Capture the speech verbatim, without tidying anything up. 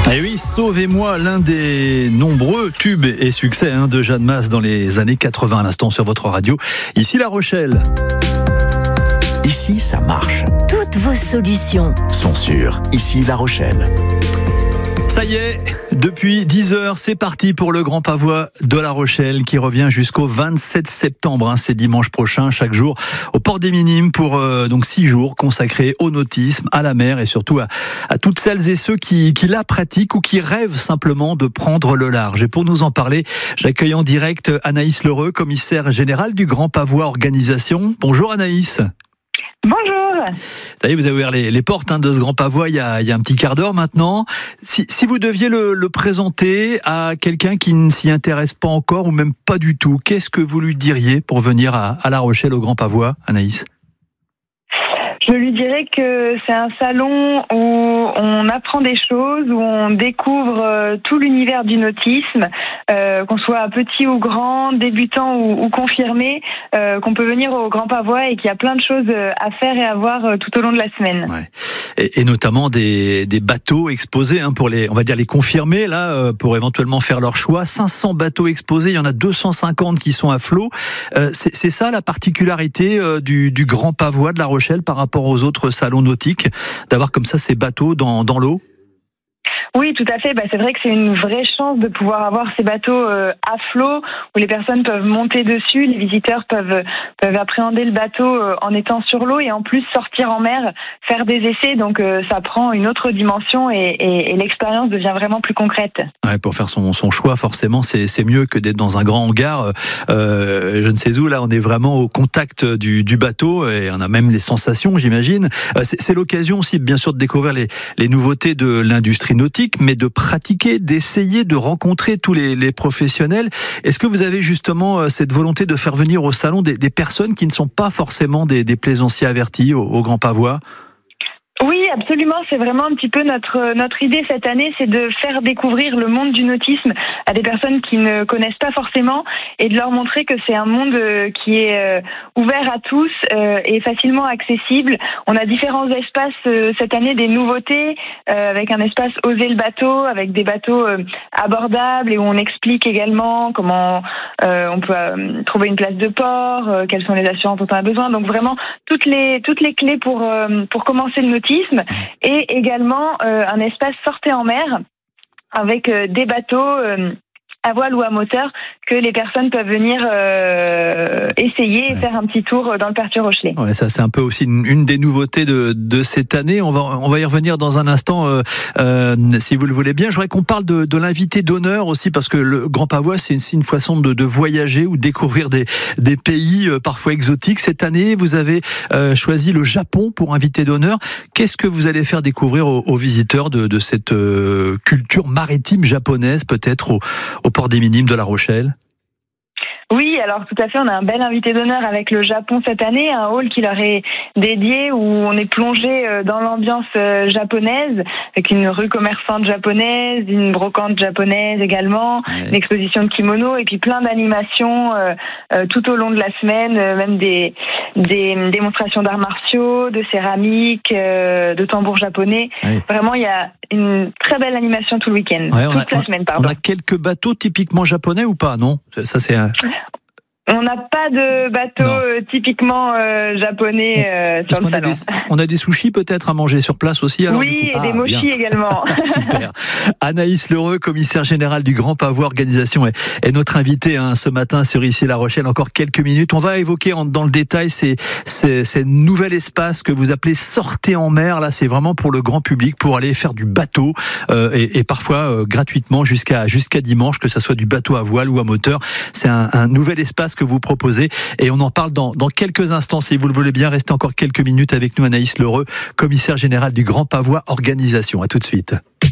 Et oui, Sauvez-moi, l'un des nombreux tubes et succès hein, de Jeanne Mas dans les années quatre-vingts, à l'instant sur votre radio. Ici La Rochelle. Ici, ça marche. Toutes vos solutions Sont sûres. Ici, La Rochelle. Ça y est, depuis dix heures, c'est parti pour le Grand Pavois de La Rochelle qui revient jusqu'au vingt-sept septembre. Hein, c'est dimanche prochain, chaque jour au Port des Minimes pour euh, donc six jours consacrés au nautisme, à la mer et surtout à, à toutes celles et ceux qui, qui la pratiquent ou qui rêvent simplement de prendre le large. Et pour nous en parler, j'accueille en direct Anaïs Lheureux, commissaire générale du Grand Pavois Organisation. Bonjour Anaïs. Bonjour. Ça y est, vous avez ouvert les, les portes hein, de ce Grand Pavois il y a, il y a un petit quart d'heure maintenant. Si, si vous deviez le, le présenter à quelqu'un qui ne s'y intéresse pas encore ou même pas du tout, qu'est-ce que vous lui diriez pour venir à, à La Rochelle au Grand Pavois, Anaïs ? Je lui dirais que c'est un salon où on apprend des choses, où on découvre tout l'univers du nautisme, euh, qu'on soit petit ou grand, débutant ou, ou confirmé, euh, qu'on peut venir au Grand Pavois et qu'il y a plein de choses à faire et à voir tout au long de la semaine. Ouais. Et, et notamment des, des bateaux exposés hein, pour les, on va dire les confirmés là, euh, pour éventuellement faire leur choix. cinq cents bateaux exposés, il y en a deux cent cinquante qui sont à flot. Euh, c'est, c'est ça la particularité euh, du, du Grand Pavois de La Rochelle par rapport aux autres salons nautiques, d'avoir comme ça ces bateaux dans, dans l'eau? Oui, tout à fait. Bah, c'est vrai que c'est une vraie chance de pouvoir avoir ces bateaux euh, à flot où les personnes peuvent monter dessus, les visiteurs peuvent peuvent appréhender le bateau euh, en étant sur l'eau et en plus sortir en mer, faire des essais. Donc euh, ça prend une autre dimension et, et, et l'expérience devient vraiment plus concrète. Ouais, pour faire son, son choix, forcément, c'est, c'est mieux que d'être dans un grand hangar. Euh, je ne sais où, là, on est vraiment au contact du, du bateau et on a même les sensations, j'imagine. Euh, c'est, c'est l'occasion aussi, bien sûr, de découvrir les, les nouveautés de l'industrie nautique, mais de pratiquer, d'essayer, de rencontrer tous les, les professionnels. Est-ce que vous avez justement cette volonté de faire venir au salon des, des personnes qui ne sont pas forcément des, des plaisanciers avertis au, au Grand Pavois ? Oui, absolument. C'est vraiment un petit peu notre notre idée cette année, c'est de faire découvrir le monde du nautisme à des personnes qui ne connaissent pas forcément et de leur montrer que c'est un monde qui est ouvert à tous et facilement accessible. On a différents espaces cette année, des nouveautés avec un espace Oser le bateau, avec des bateaux abordables et où on explique également comment on peut trouver une place de port, quelles sont les assurances dont on a besoin. Donc vraiment toutes les toutes les clés pour pour commencer le nautisme. Et également euh, un espace sortez en mer avec euh, des bateaux euh, à voile ou à moteur que les personnes peuvent venir euh, essayer et ouais. faire un petit tour dans le Pertuis Rochelet. Ouais, ça c'est un peu aussi une, une des nouveautés de, de cette année. On va on va y revenir dans un instant, euh, euh, si vous le voulez bien. Je voudrais qu'on parle de, de l'invité d'honneur aussi parce que le Grand Pavois c'est une, c'est une façon de, de voyager ou découvrir des des pays euh, parfois exotiques. Cette année, vous avez euh, choisi le Japon pour invité d'honneur. Qu'est-ce que vous allez faire découvrir aux, aux visiteurs de, de cette euh, culture maritime japonaise, peut-être au, au Port des Minimes de La Rochelle? Oui, alors tout à fait, on a un bel invité d'honneur avec le Japon cette année, un hall qui leur est dédié où on est plongé dans l'ambiance japonaise, avec une rue commerçante japonaise, une brocante japonaise également, ouais. une exposition de kimono et puis plein d'animations euh, euh, tout au long de la semaine, euh, même des, des démonstrations d'arts martiaux, de céramique, euh, de tambours japonais. Ouais. Vraiment, il y a une très belle animation tout le week-end, ouais, toute a, la semaine, pardon. On a quelques bateaux typiquement japonais ou pas, non? Ça c'est un... On n'a pas de bateau euh, typiquement euh, japonais euh, sur le salon. Des, on a des sushis peut-être à manger sur place aussi alors, oui, et ah, des mochis bien. Également. Super. Anaïs Lheureux, commissaire générale du Grand Pavois Organisation, est, est notre invitée hein, ce matin sur Ici La Rochelle. Encore quelques minutes. On va évoquer en, dans le détail ces, ces, ces nouvel espace que vous appelez Sortez en mer. Là, c'est vraiment pour le grand public, pour aller faire du bateau euh, et, et parfois euh, gratuitement jusqu'à jusqu'à dimanche, que ça soit du bateau à voile ou à moteur. C'est un, un nouvel espace que vous proposez et on en parle dans, dans quelques instants. Si vous le voulez bien, restez encore quelques minutes avec nous, Anaïs Lheureux, commissaire générale du Grand Pavois Organisation. À tout de suite.